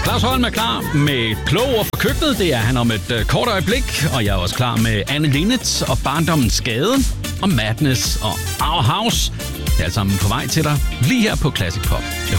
Claus Holm er klar med Klog ord fra køkkenet. Det er han om et kort øjeblik. Og jeg er også klar med Anne Linnet og Barndommens Skade og Madness og Our House. Det er alt sammen på vej til dig lige her på Classic Pop. Jeg